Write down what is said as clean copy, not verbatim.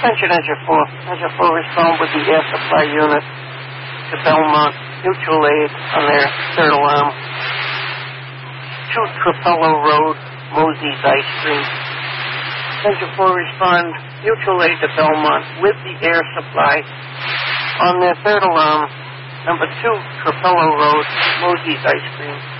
Attention Engine 4. Engine 4 respond with the air supply unit to Belmont Mutual Aid on their third alarm. 2 Trapello Road, Mosey's Ice Cream. Engine 4 respond Mutual Aid to Belmont with the air supply on their third alarm. Number 2 Trapello Road, Mosey's Ice Cream.